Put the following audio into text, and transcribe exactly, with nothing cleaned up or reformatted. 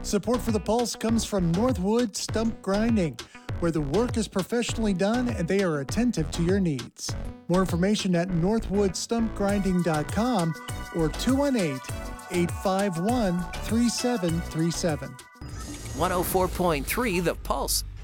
Support for the Pulse comes from Northwood Stump Grinding, where the work is professionally done and they are attentive to your needs. More information at northwood stump grinding dot com or two one eight, eight five one, three seven three seven. one oh four point three The Pulse.